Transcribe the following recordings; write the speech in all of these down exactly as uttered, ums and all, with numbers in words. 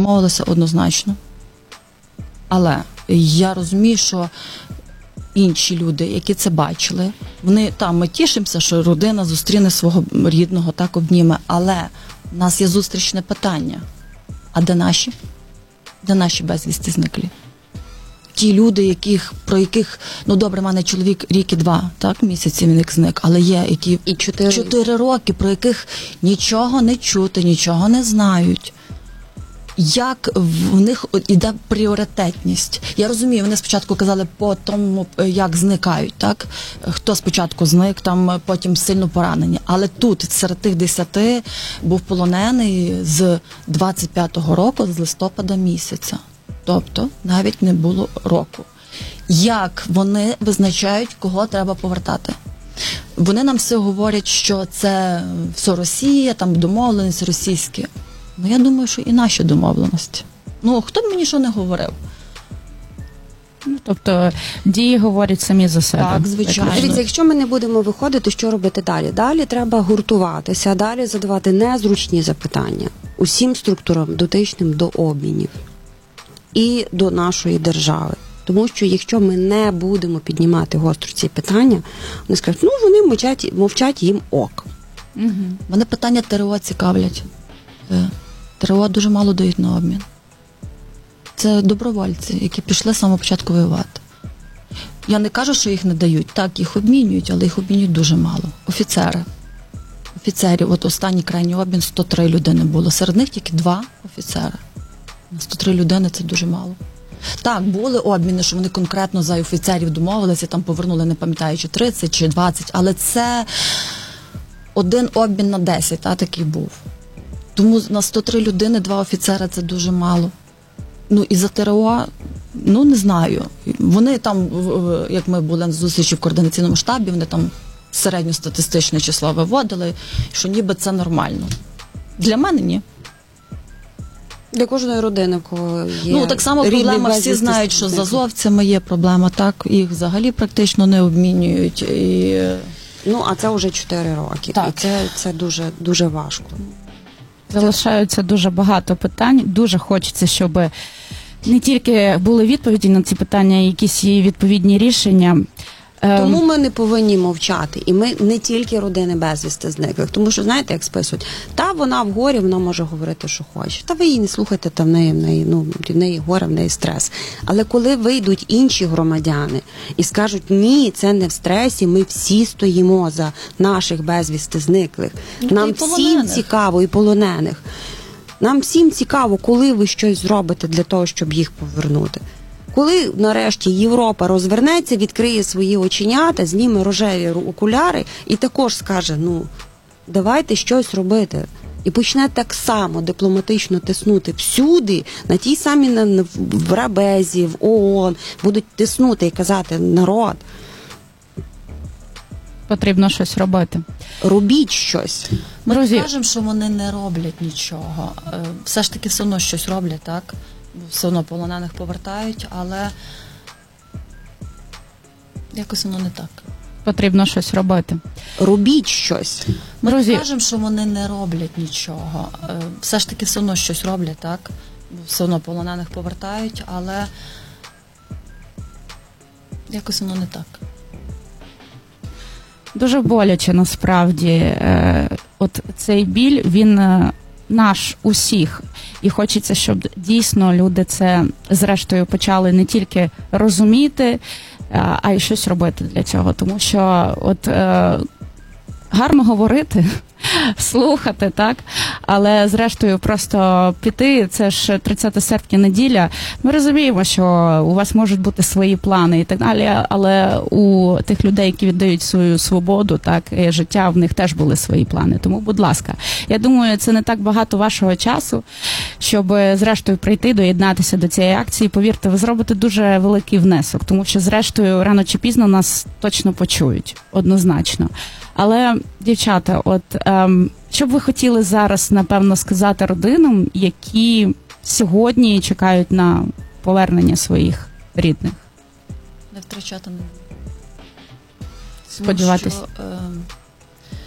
домовилися однозначно. Але я розумію, що інші люди, які це бачили, вони там, ми тішимося, що родина зустріне свого рідного, так обніме, але у нас є зустрічне питання. А де наші? Де наші безвісти зниклі? Ті люди, яких, про яких, ну добре, в мене чоловік рік і два, так, місяці він як зник, але є, які і чотири. чотири роки, про яких нічого не чути, нічого не знають. Як в них іде пріоритетність? Я розумію, вони спочатку казали по тому, як зникають, так? Хто спочатку зник, там потім сильно поранені. Але тут, серед тих десяти, був полонений з двадцять п'ятого року, з листопада місяця. Тобто, навіть не було року. Як вони визначають, кого треба повертати? Вони нам все говорять, що це все Росія, там домовленість російські. Ну, я думаю, що і наші домовленості. Ну, хто б мені що не говорив? Ну, тобто, дії говорять самі за себе. Так, звичайно. Дивіться, якщо ми не будемо виходити, що робити далі? Далі треба гуртуватися, далі задавати незручні запитання усім структурам, дотичним до обмінів і до нашої держави. Тому що якщо ми не будемо піднімати гостро ці питання, вони скажуть, ну, вони мовчать, мовчать їм ок. Угу. Мене питання ТРО цікавлять. ТРО дуже мало дають на обмін. Це добровольці, які пішли з самого початку воювати. Я не кажу, що їх не дають. Так, їх обмінюють, але їх обмінюють дуже мало. Офіцери. Офіцерів. От останній крайній обмін сто три людини було. Серед них тільки два офіцери. сто три людини – це дуже мало. Так, були обміни, що вони конкретно за офіцерів домовилися, там повернули, не пам'ятаю, чи тридцять, чи двадцять, але це один обмін на десять, та, такий був. Тому на сто три людини два офіцера – це дуже мало. Ну, і за ТРО, ну, не знаю. Вони там, як ми були на зустрічі в координаційному штабі, вони там середньостатистичне число виводили, що ніби це нормально. Для мене – ні. Для кожної родини, в кого є. Ну, так само проблема, всі знають, що з азовцями є проблема, так, їх взагалі практично не обмінюють. І... Ну, а це вже чотири роки. Так. І це, це дуже, дуже важко. Залишаються дуже багато питань. Дуже хочеться, щоб не тільки були відповіді на ці питання, а якісь є відповідні рішення. Тому ми не повинні мовчати. І ми не тільки родини безвісти зниклих. Тому що, знаєте, як списують, та вона в горі, вона може говорити, що хоче. Та ви її не слухайте, та в неї, в неї, ну, в неї горе, в неї стрес. Але коли вийдуть інші громадяни і скажуть, ні, це не в стресі, ми всі стоїмо за наших безвісти зниклих. Ну, нам всім цікаво, і полонених. Нам всім цікаво, коли ви щось зробите для того, щоб їх повернути. Коли, нарешті, Європа розвернеться, відкриє свої оченята, зніме рожеві окуляри і також скаже, ну, давайте щось робити. І почне так само дипломатично тиснути всюди, на тій самій, на, в Рабезі, в ООН, будуть тиснути і казати, народ, потрібно щось робити. Робіть щось. Ми Друзі, не кажемо, що вони не роблять нічого. Все ж таки все одно щось роблять, так? Все одно полонених повертають, але якось воно не так. Потрібно щось робити. Робіть щось. Ми Друзі, не кажемо, що вони не роблять нічого. Все ж таки все одно щось роблять, так? Все одно полонених повертають, але якось воно не так. дуже боляче насправді. От цей біль, він наш усіх. І хочеться, щоб дійсно люди це зрештою почали не тільки розуміти, а й щось робити для цього. Тому що от е, гарно говорити, слухати, так? Але зрештою просто піти, це ж тридцяте серпня неділя. Ми розуміємо, що у вас можуть бути свої плани і так далі, але у тих людей, які віддають свою свободу, так, і життя, в них теж були свої плани. Тому, будь ласка, я думаю, це не так багато вашого часу, щоб зрештою прийти, доєднатися до цієї акції. Повірте, ви зробите дуже великий внесок, тому що зрештою рано чи пізно нас точно почують, однозначно. Але, дівчата, от ем, що б ви хотіли зараз, напевно, сказати родинам, які сьогодні чекають на повернення своїх рідних? Не втрачати не Сподіватись. Е,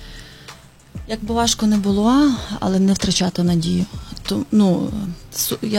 як би важко не було, але не втрачати надію. То, ну, я